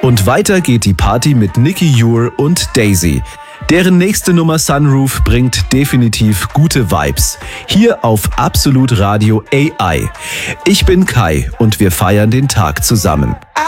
Und weiter geht die Party mit Nicky Ure und Daisy. Deren nächste Nummer Sunroof bringt definitiv gute Vibes. Hier auf Absolut Radio AI. Ich bin Kai und wir feiern den Tag zusammen.